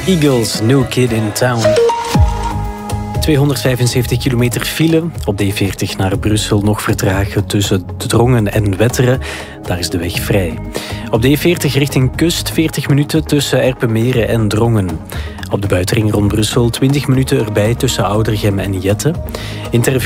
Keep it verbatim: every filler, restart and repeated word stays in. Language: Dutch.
Eagles, New Kid in Town. tweehonderdvijfenzeventig kilometer file. Op de E veertig naar Brussel nog vertragen tussen Drongen en Wetteren. Daar is de weg vrij. Op de E veertig richting kust veertig minuten tussen Erpenmeren en Drongen. Op de buitenring rond Brussel twintig minuten erbij tussen Oudergem en Jette. In Ter